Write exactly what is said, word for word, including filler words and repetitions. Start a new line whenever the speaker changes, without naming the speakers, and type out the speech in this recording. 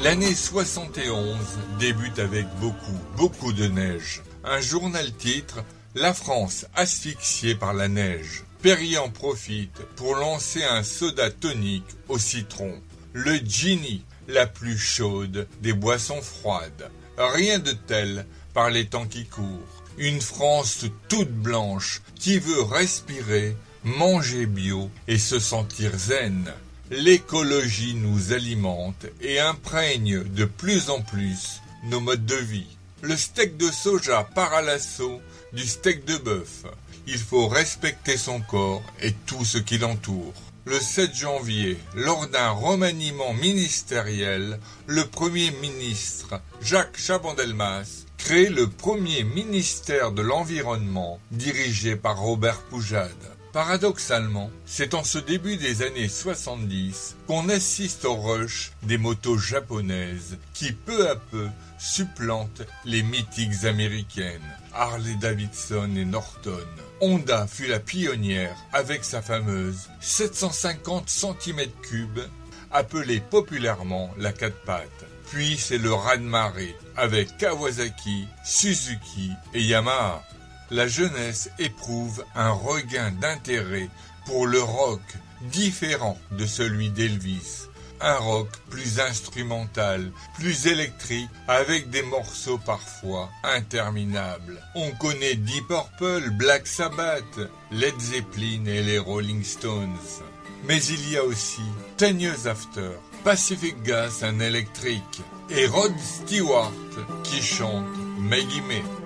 L'année soixante et onze débute avec beaucoup, beaucoup de neige. Un journal titre « La France asphyxiée par la neige ». Perrier en profite pour lancer un soda tonique au citron. Le Genie, la plus chaude des boissons froides. Rien de tel par les temps qui courent. Une France toute blanche qui veut respirer, manger bio et se sentir zen. L'écologie nous alimente et imprègne de plus en plus nos modes de vie. Le steak de soja part à l'assaut du steak de bœuf. Il faut respecter son corps et tout ce qui l'entoure. Le sept janvier, lors d'un remaniement ministériel, le Premier ministre Jacques Chaban-Delmas crée le premier ministère de l'Environnement dirigé par Robert Poujade. Paradoxalement, c'est en ce début des années soixante-dix qu'on assiste au rush des motos japonaises qui peu à peu supplantent les mythiques américaines, Harley-Davidson et Norton. Honda fut la pionnière avec sa fameuse sept cent cinquante centimètres cubes, appelée populairement la quatre pattes. Puis c'est le raz-de-marée avec Kawasaki, Suzuki et Yamaha. La jeunesse éprouve un regain d'intérêt pour le rock différent de celui d'Elvis. Un rock plus instrumental, plus électrique, avec des morceaux parfois interminables. On connaît Deep Purple, Black Sabbath, Led Zeppelin et les Rolling Stones. Mais il y a aussi Ten Years After, Pacific Gas and Electric et Rod Stewart qui chante Maggie May.